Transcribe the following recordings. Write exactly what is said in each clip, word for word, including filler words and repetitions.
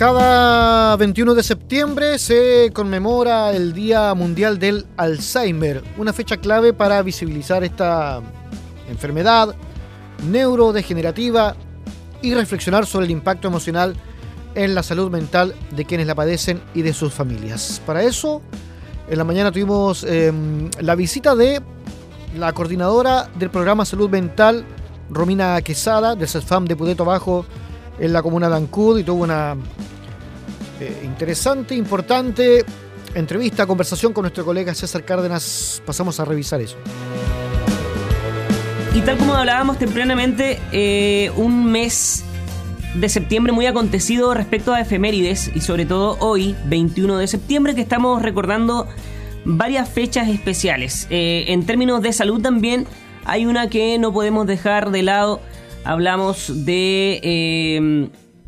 Cada veintiuno de septiembre se conmemora el Día Mundial del Alzheimer, una fecha clave para visibilizar esta enfermedad neurodegenerativa y reflexionar sobre el impacto emocional en la salud mental de quienes la padecen y de sus familias. Para eso, en la mañana tuvimos eh, la visita de la coordinadora del programa Salud Mental, Romina Quesada, del CESFAM de Pudeto Bajo, en la comuna de Ancud, y tuvo una eh, interesante, importante entrevista, conversación con nuestro colega César Cárdenas. Pasamos a revisar eso. Y tal como hablábamos tempranamente, eh, un mes de septiembre muy acontecido respecto a efemérides, y sobre todo hoy, veintiuno de septiembre, que estamos recordando varias fechas especiales. Eh, en términos de salud también hay una que no podemos dejar de lado. Hablamos de eh,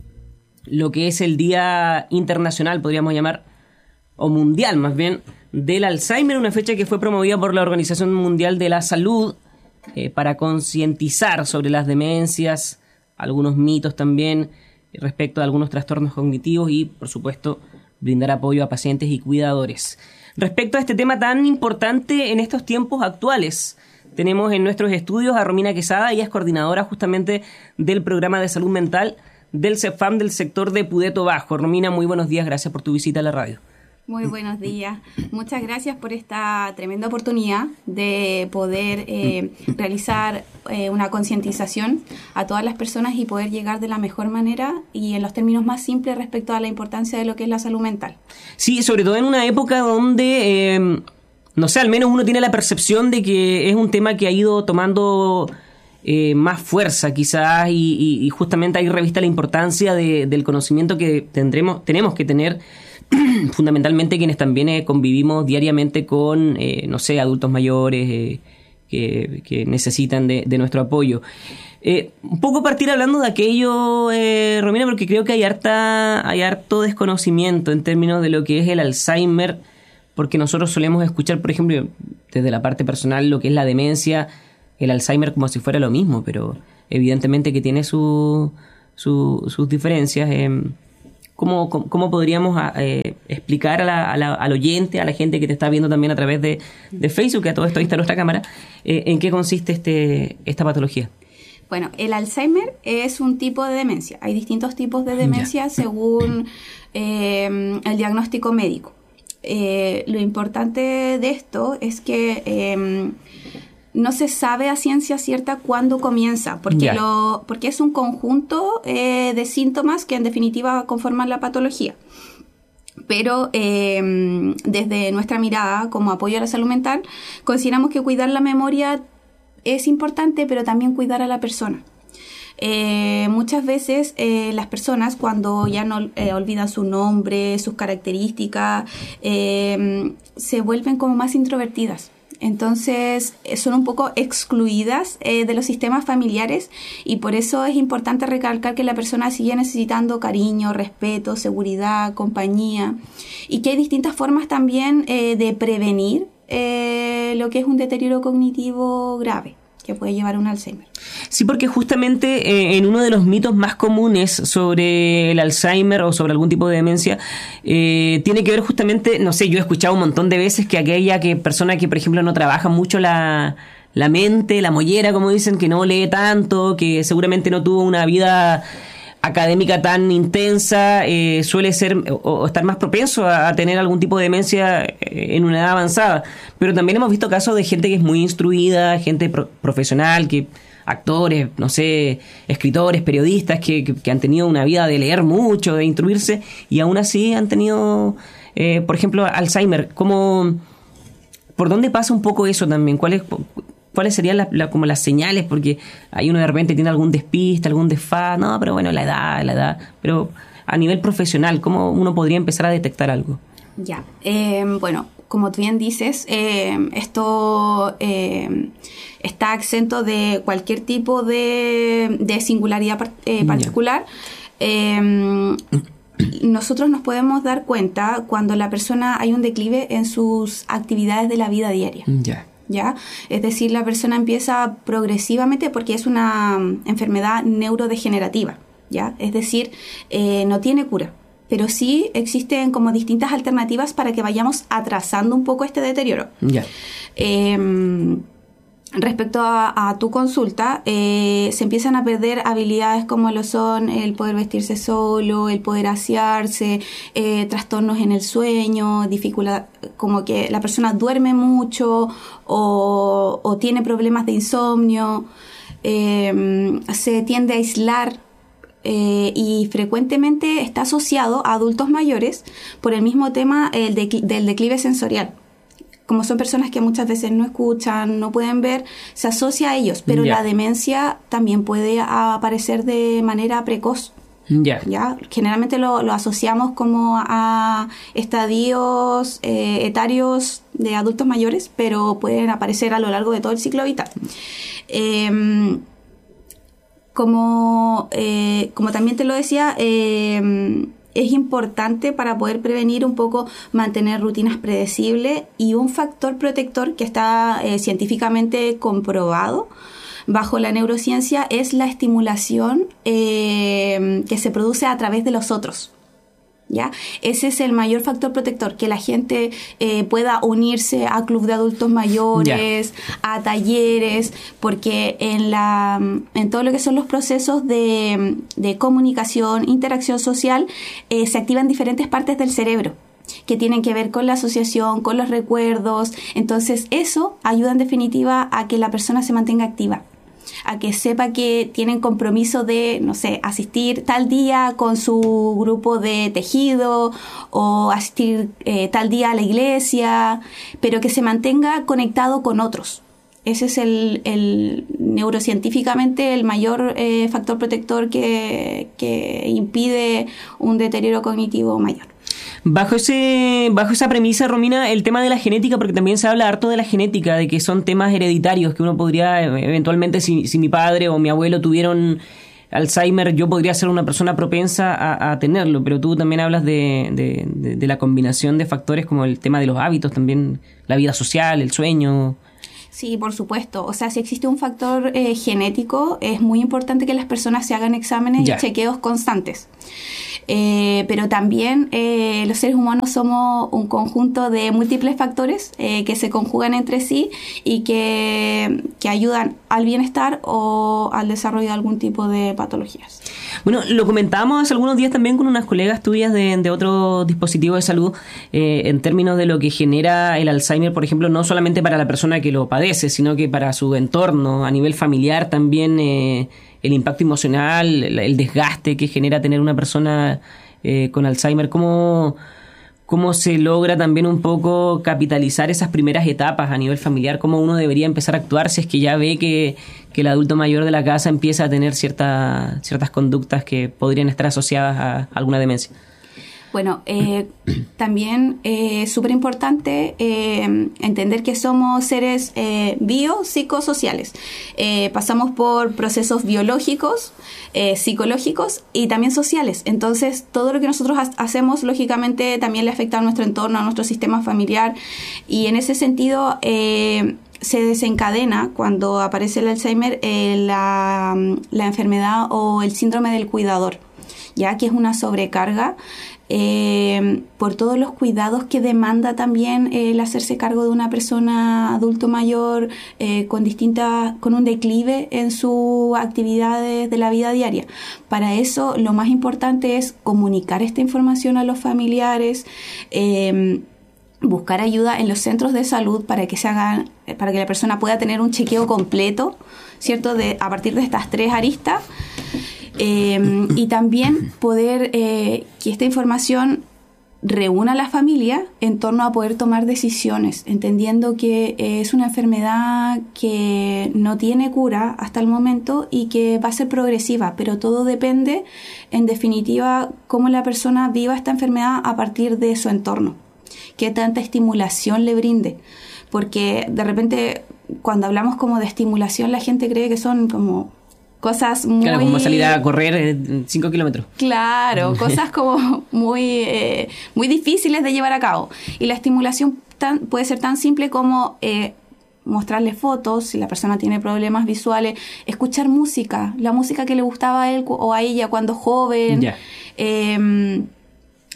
lo que es el Día Internacional, podríamos llamar, o mundial más bien, del Alzheimer, una fecha que fue promovida por la Organización Mundial de la Salud eh, para concientizar sobre las demencias, algunos mitos también respecto a algunos trastornos cognitivos y, por supuesto, brindar apoyo a pacientes y cuidadores. Respecto a este tema tan importante en estos tiempos actuales, tenemos en nuestros estudios a Romina Quesada. Ella es coordinadora justamente del programa de salud mental del CESFAM del sector de Pudeto Bajo. Romina, muy buenos días, gracias por tu visita a la radio. Muy buenos días. Muchas gracias por esta tremenda oportunidad de poder eh, realizar eh, una concientización a todas las personas y poder llegar de la mejor manera y en los términos más simples respecto a la importancia de lo que es la salud mental. Sí, sobre todo en una época donde, eh, no sé, al menos uno tiene la percepción de que es un tema que ha ido tomando eh, más fuerza quizás y, y, y justamente ahí revista la importancia de, del conocimiento que tendremos, tenemos que tener fundamentalmente quienes también eh, convivimos diariamente con, eh, no sé, adultos mayores eh, que, que necesitan de, de nuestro apoyo. Eh, un poco partir hablando de aquello, eh, Romina, porque creo que hay harta, hay harto desconocimiento en términos de lo que es el Alzheimer, porque nosotros solemos escuchar, por ejemplo, desde la parte personal, lo que es la demencia, el Alzheimer como si fuera lo mismo, pero evidentemente que tiene su, su, sus diferencias. Eh, ¿Cómo, cómo, cómo podríamos eh, explicar a la, a la, al oyente, a la gente que te está viendo también a través de, de Facebook, que a todo esto ahí está nuestra cámara, eh, en qué consiste este, esta patología? Bueno, el Alzheimer es un tipo de demencia. Hay distintos tipos de demencia ya. según eh, el diagnóstico médico. Eh, lo importante de esto es que eh, no se sabe a ciencia cierta cuándo comienza, porque, lo, porque es un conjunto eh, de síntomas que en definitiva conforman la patología. Pero eh, desde nuestra mirada como apoyo a la salud mental, consideramos que cuidar la memoria es importante, pero también cuidar a la persona. Eh, muchas veces eh, las personas cuando ya no eh, olvidan su nombre, sus características, eh, se vuelven como más introvertidas. Entonces son un poco excluidas eh, de los sistemas familiares y por eso es importante recalcar que la persona sigue necesitando cariño, respeto, seguridad, compañía y que hay distintas formas también eh, de prevenir eh, lo que es un deterioro cognitivo grave que puede llevar a un Alzheimer. Sí, porque justamente eh, en uno de los mitos más comunes sobre el Alzheimer o sobre algún tipo de demencia eh, tiene que ver justamente, no sé, yo he escuchado un montón de veces que aquella que persona que, por ejemplo, no trabaja mucho la, la mente, la mollera, como dicen, que no lee tanto, que seguramente no tuvo una vida académica tan intensa, eh, suele ser o, o estar más propenso a, a tener algún tipo de demencia en una edad avanzada. Pero también hemos visto casos de gente que es muy instruida, gente pro, profesional, que actores, no sé, escritores, periodistas, que, que, que han tenido una vida de leer mucho, de instruirse, y aún así han tenido, eh, por ejemplo, Alzheimer. ¿Cómo, ¿Por dónde pasa un poco eso también? ¿Cuáles cuáles serían la, la, como las señales? Porque hay uno de repente tiene algún despiste, algún desfaz, no, pero bueno, la edad, la edad. Pero a nivel profesional, ¿cómo uno podría empezar a detectar algo? Ya, eh, bueno, como tú bien dices, eh, esto eh, está exento de cualquier tipo de, de singularidad eh, particular. Eh, nosotros nos podemos dar cuenta cuando la persona hay un declive en sus actividades de la vida diaria. Ya. ¿Ya? Es decir, la persona empieza progresivamente porque es una enfermedad neurodegenerativa, ¿ya? Es decir, eh, no tiene cura, pero sí existen como distintas alternativas para que vayamos atrasando un poco este deterioro. Ya. Eh, Respecto a, a tu consulta, eh, se empiezan a perder habilidades como lo son el poder vestirse solo, el poder asearse, eh, trastornos en el sueño, dificultad, como que la persona duerme mucho o, o tiene problemas de insomnio, eh, se tiende a aislar. Eh, y frecuentemente está asociado a adultos mayores por el mismo tema el decl- del declive sensorial. Como son personas que muchas veces no escuchan, no pueden ver, se asocia a ellos, pero Ya. la demencia también puede aparecer de manera precoz. Ya. ¿Ya? Generalmente lo, lo asociamos como a estadios eh, etarios de adultos mayores, pero pueden aparecer a lo largo de todo el ciclo vital. Eh, como, eh, como también te lo decía, eh, es importante para poder prevenir un poco mantener rutinas predecibles, y un factor protector que está eh, científicamente comprobado bajo la neurociencia es la estimulación eh, que se produce a través de los otros. ¿Ya? Ese es el mayor factor protector, que la gente eh, pueda unirse a club de adultos mayores, yeah. a talleres, porque en la en todo lo que son los procesos de, de comunicación, interacción social, eh, se activan diferentes partes del cerebro que tienen que ver con la asociación, con los recuerdos. Entonces eso ayuda en definitiva a que la persona se mantenga activa, a que sepa que tienen compromiso de, no sé, asistir tal día con su grupo de tejido o asistir eh, tal día a la iglesia, pero que se mantenga conectado con otros. Ese es el, el neurocientíficamente el mayor eh, factor protector que, que impide un deterioro cognitivo mayor. Bajo ese, bajo esa premisa, Romina, el tema de la genética, porque también se habla harto de la genética, de que son temas hereditarios, que uno podría, eventualmente, si, si mi padre o mi abuelo tuvieron Alzheimer, yo podría ser una persona propensa a, a tenerlo, pero tú también hablas de, de, de, de la combinación de factores como el tema de los hábitos, también la vida social, el sueño. Sí, por supuesto. O sea, si existe un factor eh, genético, es muy importante que las personas se hagan exámenes ya. y chequeos constantes. Eh, pero también eh, los seres humanos somos un conjunto de múltiples factores eh, que se conjugan entre sí y que, que ayudan al bienestar o al desarrollo de algún tipo de patologías. Bueno, lo comentábamos hace algunos días también con unas colegas tuyas de, de otro dispositivo de salud eh, en términos de lo que genera el Alzheimer, por ejemplo, no solamente para la persona que lo padece, sino que para su entorno, a nivel familiar también, eh, el impacto emocional, el, el desgaste que genera tener una persona eh, con Alzheimer. ¿Cómo, ¿Cómo se logra también un poco capitalizar esas primeras etapas a nivel familiar? ¿Cómo uno debería empezar a actuar si es que ya ve que, que el adulto mayor de la casa empieza a tener cierta, ciertas conductas que podrían estar asociadas a alguna demencia? Bueno, eh, también es eh, súper importante eh, entender que somos seres eh, biopsicosociales. Eh, pasamos por procesos biológicos, eh, psicológicos y también sociales. Entonces, todo lo que nosotros ha- hacemos, lógicamente, también le afecta a nuestro entorno, a nuestro sistema familiar. Y en ese sentido, eh, se desencadena cuando aparece el Alzheimer eh, la, la enfermedad o el síndrome del cuidador, ya que es una sobrecarga eh, por todos los cuidados que demanda también eh, el hacerse cargo de una persona adulto mayor eh, con distintas, con un declive en sus actividades de la vida diaria. Para eso lo más importante es comunicar esta información a los familiares, eh, buscar ayuda en los centros de salud para que se hagan, para que la persona pueda tener un chequeo completo, ¿cierto? De, a partir de estas tres aristas. Eh, y también poder eh, que esta información reúna a la familia en torno a poder tomar decisiones, entendiendo que eh, es una enfermedad que no tiene cura hasta el momento y que va a ser progresiva, pero todo depende, en definitiva, cómo la persona viva esta enfermedad a partir de su entorno, qué tanta estimulación le brinde, porque de repente cuando hablamos como de estimulación la gente cree que son como cosas muy... Claro, como salir a correr cinco kilómetros. Claro, cosas como muy, eh, muy difíciles de llevar a cabo. Y la estimulación tan, puede ser tan simple como eh, mostrarle fotos, si la persona tiene problemas visuales, escuchar música, la música que le gustaba a él o a ella cuando joven. Yeah. Eh,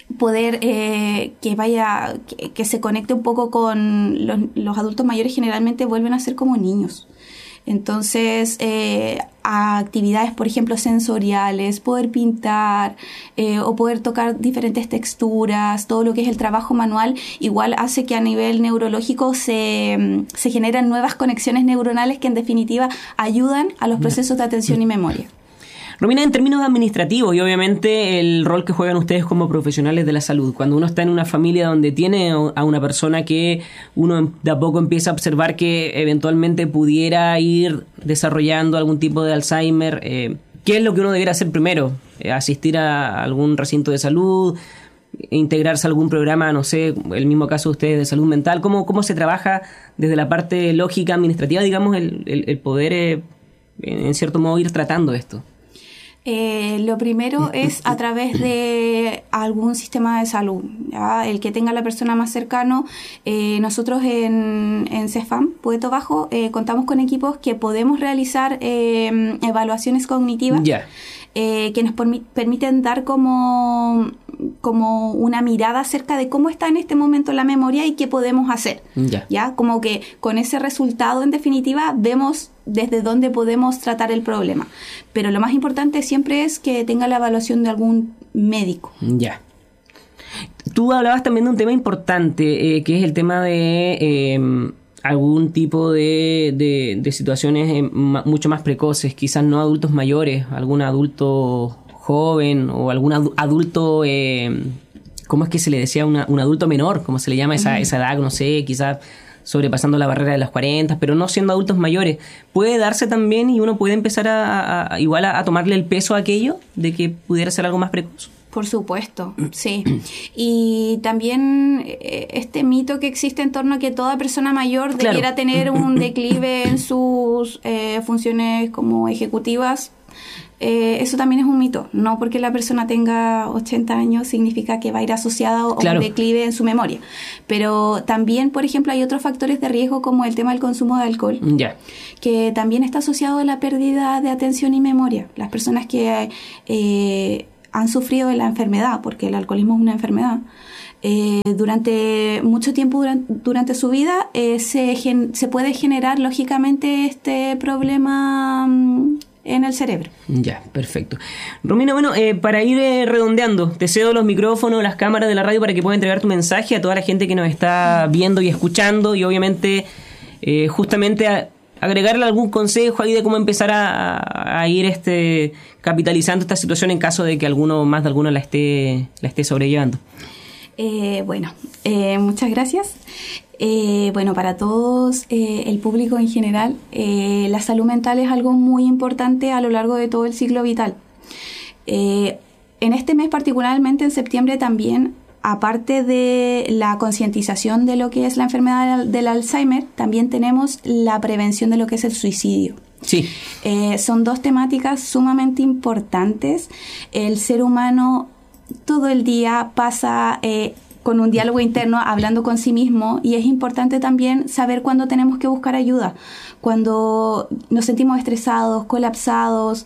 poder eh, que vaya, que, que se conecte un poco con los, los adultos mayores. Generalmente vuelven a ser como niños. Entonces, eh, a actividades, por ejemplo, sensoriales, poder pintar eh, o poder tocar diferentes texturas, todo lo que es el trabajo manual, igual hace que a nivel neurológico se, se generan nuevas conexiones neuronales que en definitiva ayudan a los procesos de atención y memoria. Romina, en términos administrativos y obviamente el rol que juegan ustedes como profesionales de la salud, cuando uno está en una familia donde tiene a una persona que uno de a poco empieza a observar que eventualmente pudiera ir desarrollando algún tipo de Alzheimer, eh, ¿qué es lo que uno debería hacer primero? Eh, ¿Asistir a algún recinto de salud? ¿Integrarse a algún programa, no sé, el mismo caso de ustedes de salud mental? ¿Cómo, cómo se trabaja desde la parte lógica administrativa, digamos, el, el, el poder, eh, en cierto modo, ir tratando esto? Eh, lo primero es a través de algún sistema de salud, ¿ya? El que tenga la persona más cercano. Eh, nosotros en, en Cefam, Puerto Bajo, eh, contamos con equipos que podemos realizar eh, evaluaciones cognitivas. Yeah. Eh, que nos permi- permiten dar como, como una mirada acerca de cómo está en este momento la memoria y qué podemos hacer. Yeah. ¿Ya? Como que con ese resultado, en definitiva, vemos desde dónde podemos tratar el problema. Pero lo más importante siempre es que tenga la evaluación de algún médico. Ya. Yeah. Tú hablabas también de un tema importante, eh, que es el tema de eh, algún tipo de, de, de situaciones eh, ma- mucho más precoces, quizás no adultos mayores, algún adulto joven o algún adu- adulto, eh, ¿cómo es que se le decía? Una, un adulto menor, ¿cómo se le llama esa, uh-huh. esa edad? No sé, quizás sobrepasando la barrera de los cuarenta, pero no siendo adultos mayores. ¿Puede darse también y uno puede empezar a, a, a igual a, a tomarle el peso a aquello de que pudiera ser algo más precoz? Por supuesto, sí. Y también este mito que existe en torno a que toda persona mayor claro. debiera tener un declive en sus eh, funciones como ejecutivas, eh, eso también es un mito. No porque la persona tenga ochenta años significa que va a ir asociado a claro. un declive en su memoria. Pero también, por ejemplo, hay otros factores de riesgo como el tema del consumo de alcohol, yeah. que también está asociado a la pérdida de atención y memoria. Las personas que... Eh, han sufrido de la enfermedad, porque el alcoholismo es una enfermedad, eh, durante mucho tiempo durante, durante su vida eh, se, gen, se puede generar lógicamente este problema um, en el cerebro. Ya, perfecto. Romina, bueno, eh, para ir eh, redondeando, te cedo los micrófonos, las cámaras de la radio para que puedas entregar tu mensaje a toda la gente que nos está viendo y escuchando y obviamente eh, justamente a agregarle algún consejo ahí de cómo empezar a, a ir este capitalizando esta situación en caso de que alguno más de alguno la esté la esté sobrellevando. Eh, bueno, eh, muchas gracias. Eh, bueno, para todos, eh, el público en general, eh, la salud mental es algo muy importante a lo largo de todo el ciclo vital. Eh, en este mes, particularmente en septiembre, también, aparte de la concientización de lo que es la enfermedad del Alzheimer, también tenemos la prevención de lo que es el suicidio. Sí. Eh, son dos temáticas sumamente importantes. El ser humano todo el día pasa eh, con un diálogo interno, hablando con sí mismo, y es importante también saber cuándo tenemos que buscar ayuda. Cuando nos sentimos estresados, colapsados,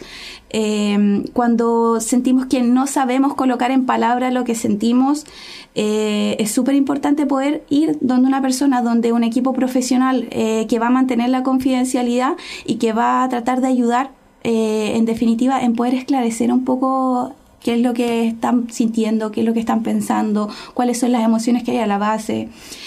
eh, cuando sentimos que no sabemos colocar en palabras lo que sentimos, eh, es súper importante poder ir donde una persona, donde un equipo profesional eh, que va a mantener la confidencialidad y que va a tratar de ayudar, eh, en definitiva, en poder esclarecer un poco qué es lo que están sintiendo, qué es lo que están pensando, cuáles son las emociones que hay a la base.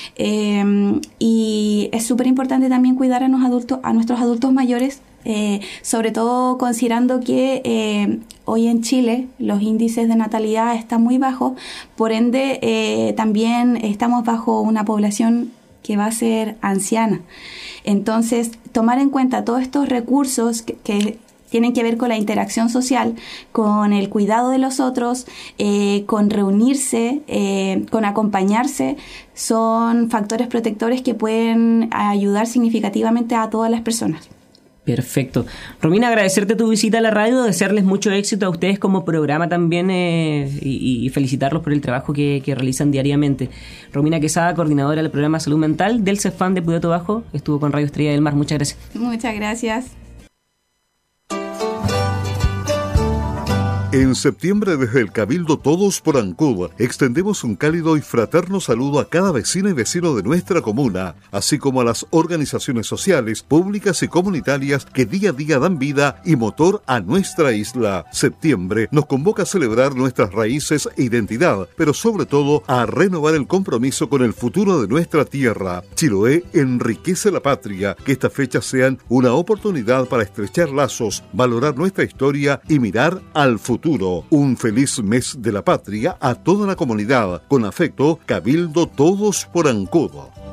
Eh, y es súper importante también cuidar a, los adultos, a nuestros adultos mayores, eh, sobre todo considerando que eh, hoy en Chile los índices de natalidad están muy bajos, por ende eh, también estamos bajo una población que va a ser anciana. Entonces, tomar en cuenta todos estos recursos que, que tienen que ver con la interacción social, con el cuidado de los otros, eh, con reunirse, eh, con acompañarse, son factores protectores que pueden ayudar significativamente a todas las personas. Perfecto. Romina, agradecerte tu visita a la radio, desearles mucho éxito a ustedes como programa también eh, y, y felicitarlos por el trabajo que, que realizan diariamente. Romina Quesada, coordinadora del programa Salud Mental del Cefam de Puerto Bajo, estuvo con Radio Estrella del Mar. Muchas gracias. Muchas gracias. En septiembre, desde el Cabildo Todos por Ancud, extendemos un cálido y fraterno saludo a cada vecina y vecino de nuestra comuna, así como a las organizaciones sociales, públicas y comunitarias que día a día dan vida y motor a nuestra isla. Septiembre nos convoca a celebrar nuestras raíces e identidad, pero sobre todo a renovar el compromiso con el futuro de nuestra tierra. Chiloé enriquece la patria. Que estas fechas sean una oportunidad para estrechar lazos, valorar nuestra historia y mirar al futuro. Un feliz mes de la patria a toda la comunidad. Con afecto, Cabildo Todos por Ancud.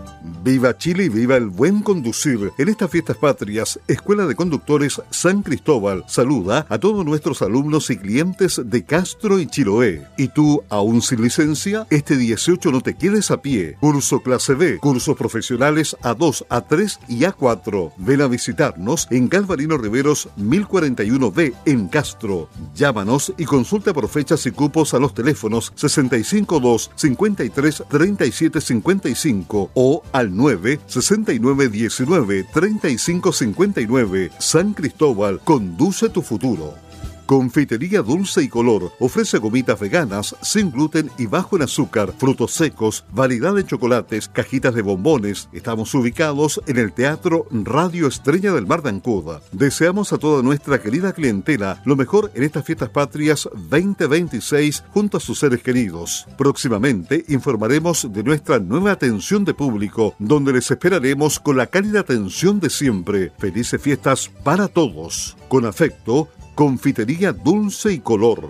Viva Chile y viva el buen conducir. En estas fiestas patrias, Escuela de Conductores San Cristóbal saluda a todos nuestros alumnos y clientes de Castro y Chiloé. ¿Y tú, aún sin licencia? Este dieciocho no te quedes a pie. Curso clase B, cursos profesionales A dos, A tres y A cuatro. Ven a visitarnos en Galvarino Riveros mil cuarenta y uno B en Castro. Llámanos y consulta por fechas y cupos a los teléfonos sesenta y cinco dos, cincuenta y tres, treinta y siete cincuenta y cinco o al nueve sesenta y nueve diecinueve treinta y cinco cincuenta y nueve. San Cristóbal, conduce tu futuro. Confitería Dulce y Color ofrece gomitas veganas, sin gluten y bajo en azúcar, frutos secos, variedad de chocolates, cajitas de bombones. Estamos ubicados en el Teatro Radio Estrella del Mar de Ancud. Deseamos a toda nuestra querida clientela lo mejor en estas fiestas patrias veinte veintiséis junto a sus seres queridos. Próximamente informaremos de nuestra nueva atención de público, donde les esperaremos con la cálida atención de siempre. Felices fiestas para todos. Con afecto, Confitería Dulce y Color.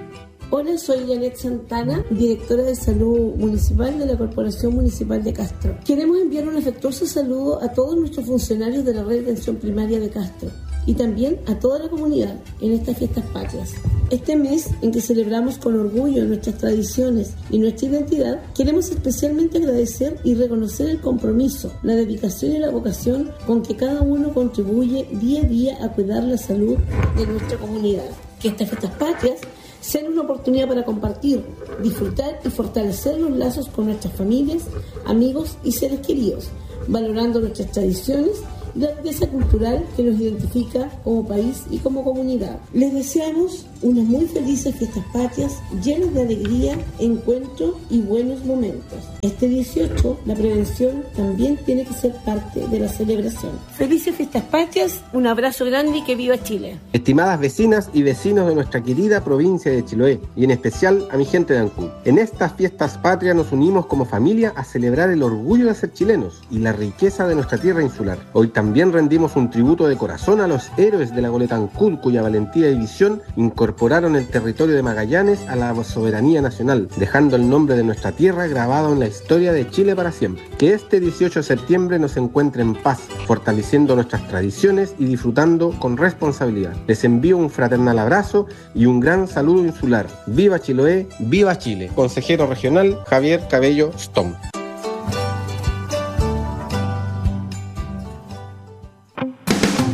Hola, soy Janet Santana, directora de Salud Municipal de la Corporación Municipal de Castro. Queremos enviar un afectuoso saludo a todos nuestros funcionarios de la Red de Atención Primaria de Castro y también a toda la comunidad en estas fiestas patrias. Este mes en que celebramos con orgullo nuestras tradiciones y nuestra identidad, queremos especialmente agradecer y reconocer el compromiso, la dedicación y la vocación con que cada uno contribuye día a día a cuidar la salud de nuestra comunidad. Que estas fiestas patrias sean una oportunidad para compartir, disfrutar y fortalecer los lazos con nuestras familias, amigos y seres queridos, valorando nuestras tradiciones y la riqueza cultural que nos identifica como país y como comunidad. Les deseamos unas muy felices fiestas patrias llenas de alegría, encuentro y buenos momentos. Este dieciocho, la prevención también tiene que ser parte de la celebración. Felices fiestas patrias, un abrazo grande y que viva Chile. Estimadas vecinas y vecinos de nuestra querida provincia de Chiloé, y en especial a mi gente de Ancud, en estas fiestas patrias nos unimos como familia a celebrar el orgullo de ser chilenos y la riqueza de nuestra tierra insular. Hoy también rendimos un tributo de corazón a los héroes de la goleta Ancud, cuya valentía y visión incorporaron el territorio de Magallanes a la soberanía nacional, dejando el nombre de nuestra tierra grabado en la historia de Chile para siempre. Que este dieciocho de septiembre nos encuentre en paz, fortaleciendo nuestras tradiciones y disfrutando con responsabilidad. Les envío un fraternal abrazo y un gran saludo insular. ¡Viva Chiloé! ¡Viva Chile! Consejero regional Javier Cabello Stom.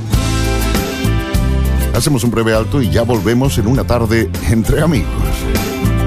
Hacemos un breve alto y ya volvemos en una tarde entre amigos.